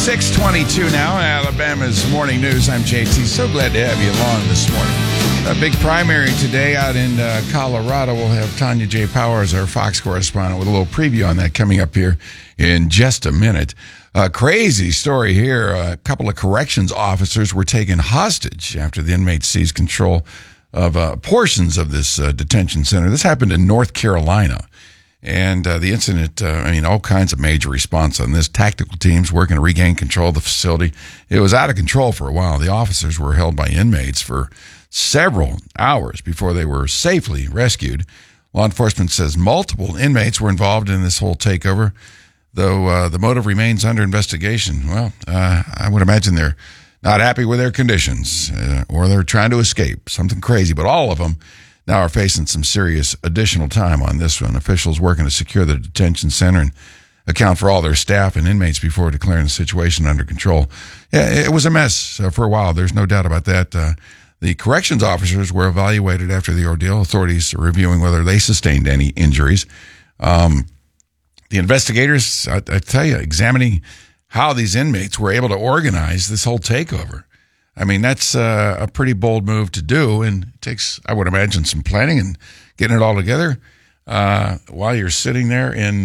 6:22 now in Alabama's Morning News. I'm JT. So glad to have you along this morning. A big primary today out in Colorado. We'll have Tanya J. Powers, our Fox correspondent, with a little preview on that coming up here in just a minute. Crazy story here. A couple of corrections officers were taken hostage after the inmates seized control of portions of this detention center. This happened in North Carolina. And the incident, all kinds of major response on this. Tactical teams working to regain control of the facility. It was out of control for a while. The officers were held by inmates for several hours before they were safely rescued. Law enforcement says multiple inmates were involved in this whole takeover, though the motive remains under investigation. Well, I would imagine they're not happy with their conditions or they're trying to escape. Something crazy, but all of them now are facing some serious additional time on this one. Officials working to secure the detention center and account for all their staff and inmates before declaring the situation under control. Yeah, it was a mess for a while. There's no doubt about that. The corrections officers were evaluated after the ordeal. Authorities are reviewing whether they sustained any injuries. The investigators, I tell you, examining how these inmates were able to organize this whole takeover. I mean, that's a pretty bold move to do, and it takes, I would imagine, some planning and getting it all together while you're sitting there in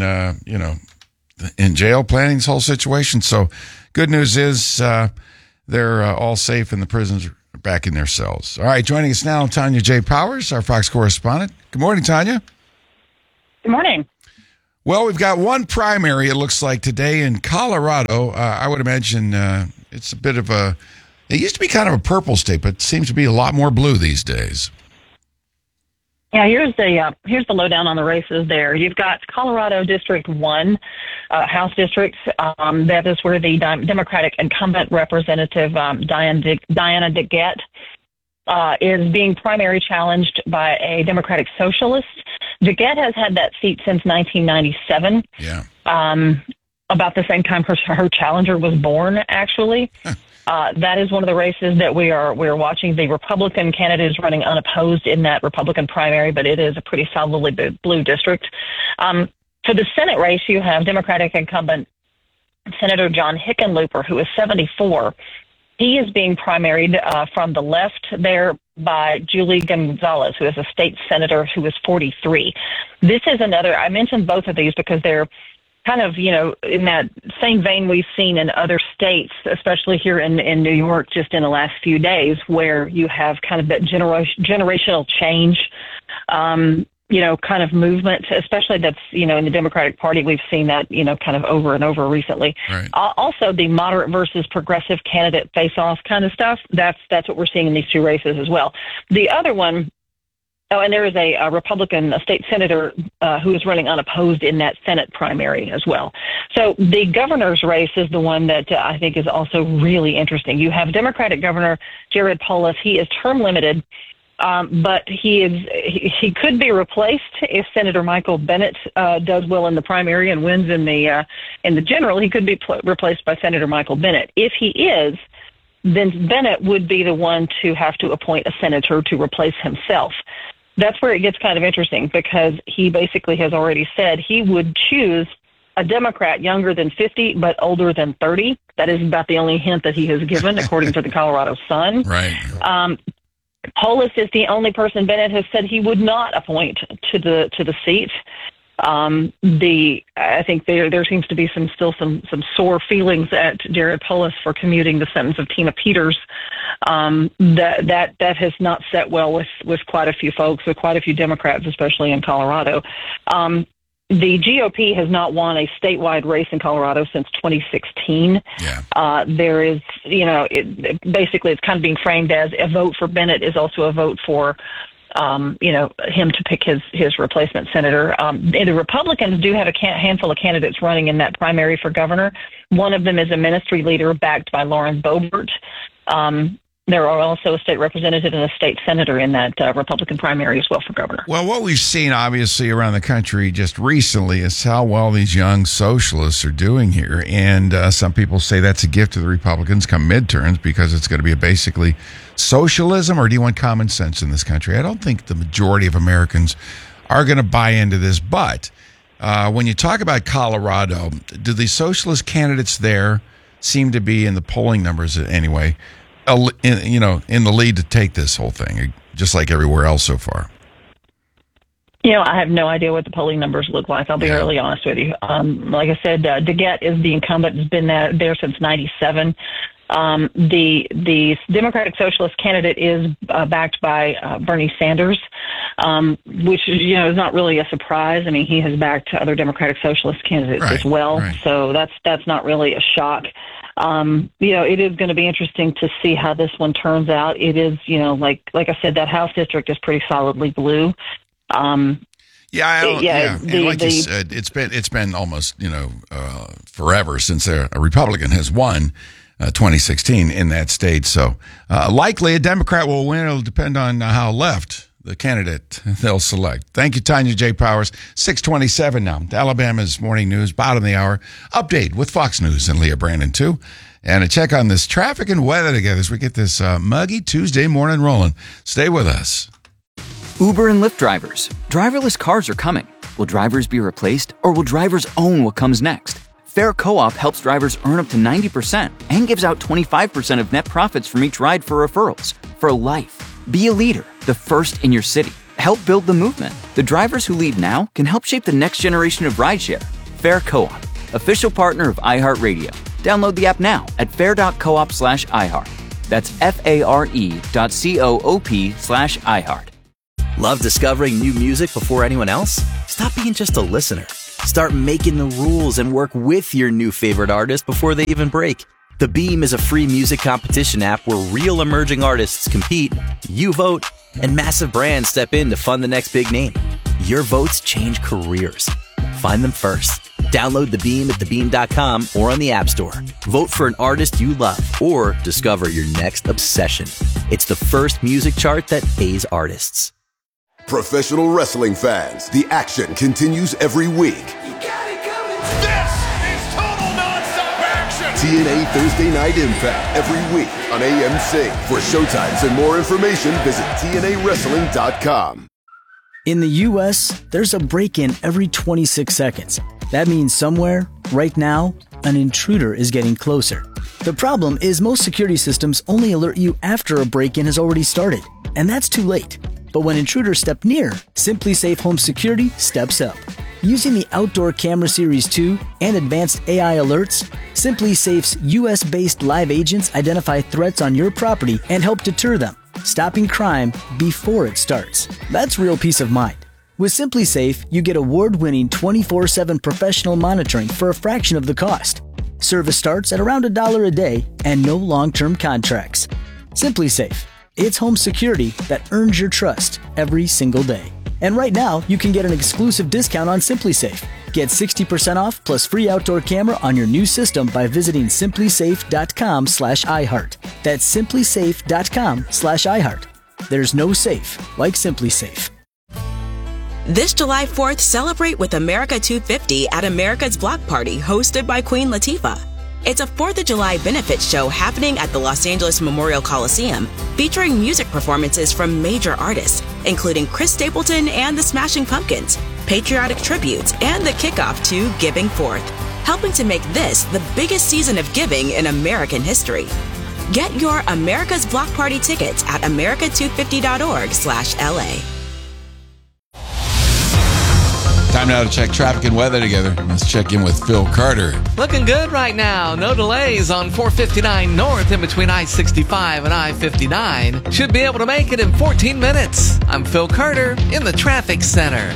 jail planning this whole situation. So good news is they're all safe and the prisoners are back in their cells. All right, joining us now, Tanya J. Powers, our Fox correspondent. Good morning, Tanya. Good morning. Well, we've got one primary, it looks like, today in Colorado. I would imagine it's a bit of a... It used to be kind of a purple state, but it seems to be a lot more blue these days. Yeah, here's the lowdown on the races there. You've got Colorado District 1, House District. That is where the Democratic incumbent representative Diana DeGette is being primary challenged by a Democratic socialist. DeGette has had that seat since 1997. Yeah. About the same time her challenger was born, actually. That is one of the races that we're watching. The Republican candidate is running unopposed in that Republican primary, but it is a pretty solidly blue district. For the Senate race, you have Democratic incumbent Senator John Hickenlooper, who is 74. He is being primaried from the left there by Julie Gonzalez, who is a state senator who is 43. This is another, I mentioned both of these because they're kind of, in that same vein we've seen in other states, especially here in New York, just in the last few days, where you have kind of that generational change, kind of movement, especially that's, in the Democratic Party. We've seen that, kind of over and over recently. Right. Also, the moderate versus progressive candidate face-off kind of stuff, that's what we're seeing in these two races as well. The other one, and there is a Republican, a state senator who is running unopposed in that Senate primary as well. So the governor's race is the one that I think is also really interesting. You have Democratic Governor Jared Polis. He is term limited, but he could be replaced if Senator Michael Bennet does well in the primary and wins in the general. He could be replaced by Senator Michael Bennet. If he is, then Bennet would be the one to have to appoint a senator to replace himself. That's where it gets kind of interesting because he basically has already said he would choose a Democrat younger than 50 but older than 30. That is about the only hint that he has given, according to the Colorado Sun. Right. Polis is the only person Bennett has said he would not appoint to the seat. I think there seems to be some sore feelings at Jared Polis for commuting the sentence of Tina Peters. That has not set well with quite a few folks, with quite a few Democrats, especially in Colorado. The GOP has not won a statewide race in Colorado since 2016. Yeah. There is, basically it's kind of being framed as a vote for Bennett is also a vote for him to pick his replacement senator. The Republicans do have a handful of candidates running in that primary for governor. One of them is a ministry leader backed by Lauren Boebert. There are also a state representative and a state senator in that Republican primary as well for governor. Well, what we've seen, obviously, around the country just recently is how well these young socialists are doing here. And some people say that's a gift to the Republicans come midterms because it's going to be basically socialism, or do you want common sense in this country? I don't think the majority of Americans are going to buy into this. But when you talk about Colorado, do the socialist candidates there seem to be in the polling numbers anyway, in the lead to take this whole thing, just like everywhere else so far. I have no idea what the polling numbers look like. I'll be really honest with you. Like I said, DeGette is the incumbent, has been there since '97. The Democratic Socialist candidate is backed by Bernie Sanders, which is not really a surprise. I mean, he has backed other Democratic Socialist candidates as well, so that's not really a shock. It is going to be interesting to see how this one turns out. It is, like I said, that House district is pretty solidly blue. Like you said, it's been almost forever since a Republican has won 2016 in that state. So likely a Democrat will win. It'll depend on how left the candidate they'll select. Thank you, Tanya J. Powers. 6:27 now. Alabama's morning news, bottom of the hour update with Fox News and Leah Brandon too. And a check on this traffic and weather together as we get this muggy Tuesday morning rolling. Stay with us. Uber and Lyft drivers. Driverless cars are coming. Will drivers be replaced, or will drivers own what comes next? Fair Co-op helps drivers earn up to 90% and gives out 25% of net profits from each ride for referrals. For life. Be a leader, the first in your city. Help build the movement. The drivers who lead now can help shape the next generation of rideshare. Fair Co-op, official partner of iHeartRadio. Download the app now at fair.coop/iHeart. That's FARE.coop/iHeart. Love discovering new music before anyone else? Stop being just a listener. Start making the rules and work with your new favorite artist before they even break. The Beam is a free music competition app where real emerging artists compete, you vote, and massive brands step in to fund the next big name. Your votes change careers. Find them first. Download The Beam at thebeam.com or on the App Store. Vote for an artist you love or discover your next obsession. It's the first music chart that pays artists. Professional wrestling fans, the action continues every week. You got it coming. This is total nonstop action. TNA Thursday Night Impact every week on AMC. For showtimes and more information, visit TNAWrestling.com. In the U.S., there's a break-in every 26 seconds. That means somewhere, right now, an intruder is getting closer. The problem is most security systems only alert you after a break-in has already started, and that's too late. But when intruders step near, SimpliSafe Home Security steps up. Using the Outdoor Camera Series 2 and advanced AI alerts, SimpliSafe's US-based live agents identify threats on your property and help deter them, stopping crime before it starts. That's real peace of mind. With SimpliSafe, you get award-winning 24/7 professional monitoring for a fraction of the cost. Service starts at around $1 a day and no long-term contracts. SimpliSafe. It's home security that earns your trust every single day. And right now, you can get an exclusive discount on SimpliSafe. Get 60% off plus free outdoor camera on your new system by visiting simplisafe.com/iHeart. That's simplisafe.com/iHeart. There's no safe like SimpliSafe. This July 4th, celebrate with America 250 at America's Block Party, hosted by Queen Latifah. It's a 4th of July benefit show happening at the Los Angeles Memorial Coliseum, featuring music performances from major artists, including Chris Stapleton and the Smashing Pumpkins, patriotic tributes, and the kickoff to Giving Forth, helping to make this the biggest season of giving in American history. Get your America's Block Party tickets at america250.org/LA. Time now to check traffic and weather together. Let's check in with Phil Carter. Looking good right now. No delays on 459 North in between I-65 and I-59. Should be able to make it in 14 minutes. I'm Phil Carter in the Traffic Center.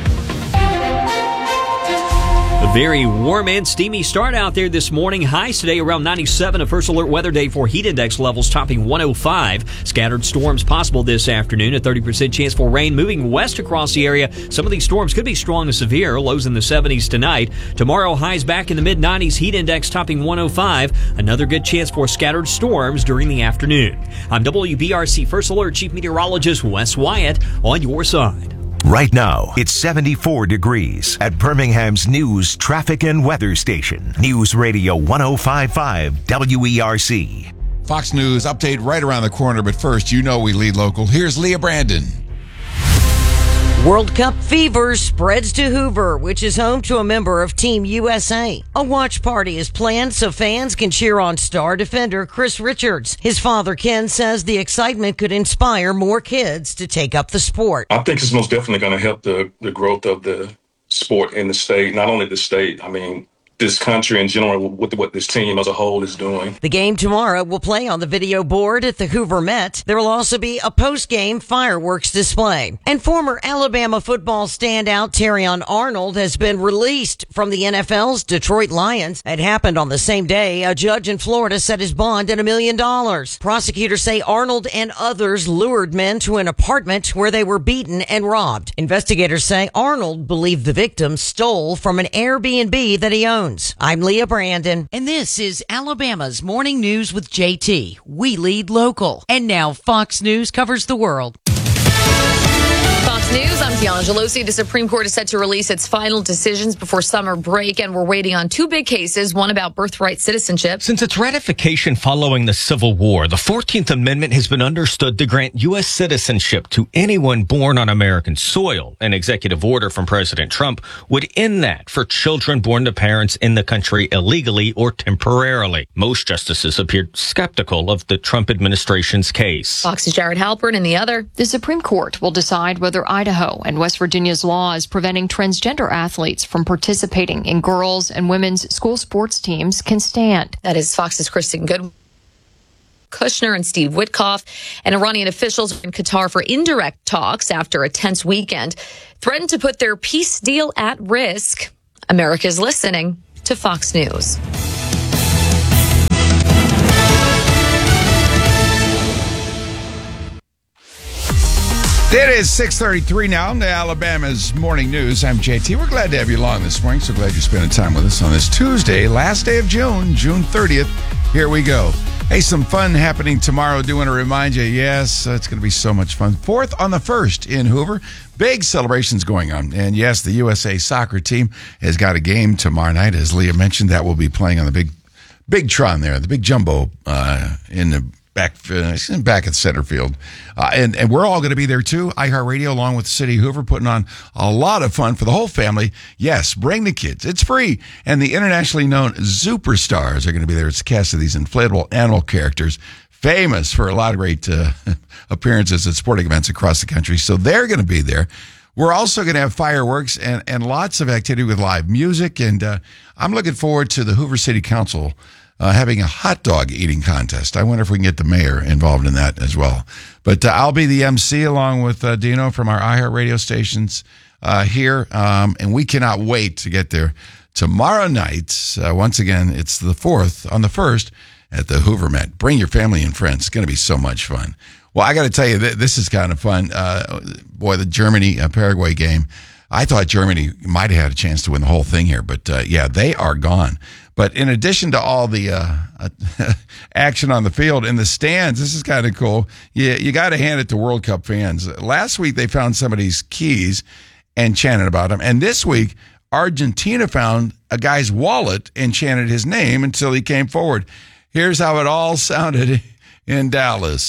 A very warm and steamy start out there this morning. Highs today around 97. A first alert weather day for heat index levels topping 105. Scattered storms possible this afternoon. A 30% chance for rain moving west across the area. Some of these storms could be strong to severe. Lows in the 70s tonight. Tomorrow, highs back in the mid-90s. Heat index topping 105. Another good chance for scattered storms during the afternoon. I'm WBRC First Alert Chief Meteorologist Wes Wyatt on your side. Right now, it's 74 degrees at Birmingham's news, traffic, and weather station. News Radio 105.5 WERC. Fox News update right around the corner, but first, we lead local. Here's Leah Brandon. World Cup fever spreads to Hoover, which is home to a member of Team USA. A watch party is planned so fans can cheer on star defender Chris Richards. His father, Ken, says the excitement could inspire more kids to take up the sport. I think it's most definitely going to help the growth of the sport in the state. Not only the state, I mean, this country in general, with what this team as a whole is doing. The game tomorrow will play on the video board at the Hoover Met. There will also be a post-game fireworks display. And former Alabama football standout Terrion Arnold has been released from the NFL's Detroit Lions. It happened on the same day. A judge in Florida set his bond at $1 million. Prosecutors say Arnold and others lured men to an apartment where they were beaten and robbed. Investigators say Arnold believed the victims stole from an Airbnb that he owned. I'm Leah Brandon, and this is Alabama's Morning News with JT. We lead local. And now Fox News covers the world. Fox News, I'm Tiana Gelosi. The Supreme Court is set to release its final decisions before summer break, and we're waiting on two big cases, one about birthright citizenship. Since its ratification following the Civil War, the 14th Amendment has been understood to grant U.S. citizenship to anyone born on American soil. An executive order from President Trump would end that for children born to parents in the country illegally or temporarily. Most justices appeared skeptical of the Trump administration's case. Fox's Jared Halpern in the other. The Supreme Court will decide whether Idaho and West Virginia's law is preventing transgender athletes from participating in girls' and women's school sports teams can stand. That is Fox's Kristen Good. Kushner and Steve Witkoff, and Iranian officials are in Qatar for indirect talks after a tense weekend threatened to put their peace deal at risk. America's listening to Fox News. It is 6:33 now. The Alabama's Morning News. I'm JT. We're glad to have you along this morning. So glad you're spending time with us on this Tuesday, last day of June 30th. Here we go. Hey, some fun happening tomorrow. Do want to remind you, yes, it's going to be so much fun. 4th on the 1st in Hoover. Big celebrations going on. And yes, the USA soccer team has got a game tomorrow night. As Leah mentioned, that will be playing on the big Tron there, the big jumbo in the back at center field. And we're all going to be there too. iHeartRadio along with the City of Hoover putting on a lot of fun for the whole family. Yes, bring the kids. It's free. And the internationally known Superstars are going to be there. It's a cast of these inflatable animal characters famous for a lot of great appearances at sporting events across the country. So they're going to be there. We're also going to have fireworks and lots of activity with live music. And I'm looking forward to the Hoover City Council having a hot dog eating contest. I wonder if we can get the mayor involved in that as well. But I'll be the MC along with Dino from our iHeartRadio stations here. And we cannot wait to get there tomorrow night. Once again, it's the 4th on the 1st at the Hoover Met. Bring your family and friends. It's going to be so much fun. Well, I got to tell you, this is kind of fun. Boy, the Germany-Paraguay game, I thought Germany might have had a chance to win the whole thing here. But, yeah, they are gone. But in addition to all the action on the field, in the stands, this is kind of cool. You got to hand it to World Cup fans. Last week, they found somebody's keys and chanted about them. And this week, Argentina found a guy's wallet and chanted his name until he came forward. Here's how it all sounded in Dallas.